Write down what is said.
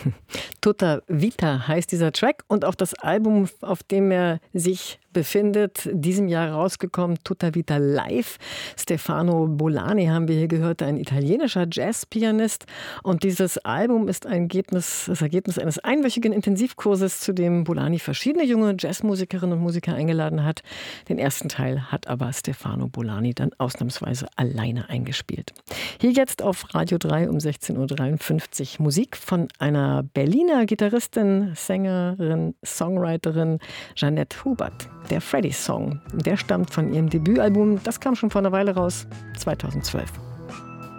Tutta Vita heißt dieser Track und auch das Album, auf dem er sich befindet, diesem Jahr rausgekommen, Tutta Vita Live. Stefano Bolani haben wir hier gehört, ein italienischer Jazzpianist. Und dieses Album ist das Ergebnis eines einwöchigen Intensivkurses, zu dem Bolani verschiedene junge Jazzmusikerinnen und Musiker eingeladen hat. Den ersten Teil hat aber Stefano Bolani dann ausnahmsweise alleine eingespielt. Hier jetzt auf Radio 3 um 16:53 Uhr Musik von einer Berliner Gitarristin, Sängerin, Songwriterin Jeanette Hubert. Der Freddy Song, der stammt von ihrem Debütalbum, das kam schon vor einer Weile raus, 2012.